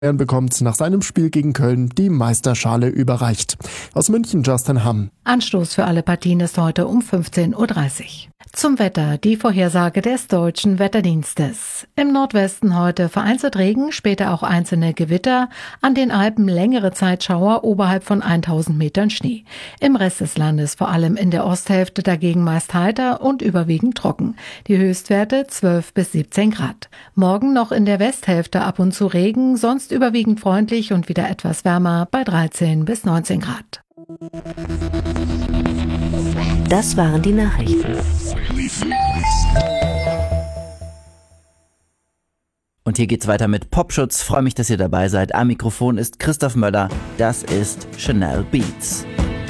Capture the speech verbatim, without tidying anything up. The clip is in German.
Bayern bekommt nach seinem Spiel gegen Köln die Meisterschale überreicht. Aus München Justin Hamm. Anstoß für alle Partien ist heute um fünfzehn Uhr dreißig. Zum Wetter, die Vorhersage des Deutschen Wetterdienstes. Im Nordwesten heute vereinzelt Regen, später auch einzelne Gewitter, an den Alpen längere Zeit Schauer oberhalb von tausend Metern Schnee. Im Rest des Landes, vor allem in der Osthälfte, dagegen meist heiter und überwiegend trocken. Die Höchstwerte zwölf bis siebzehn Grad. Morgen noch in der Westhälfte ab und zu Regen, sonst überwiegend freundlich und wieder etwas wärmer bei dreizehn bis neunzehn Grad. Das waren die Nachrichten. Und hier geht's weiter mit Popschutz. Freue mich, dass ihr dabei seid. Am Mikrofon ist Christoph Möller. Das ist Chanel Beats.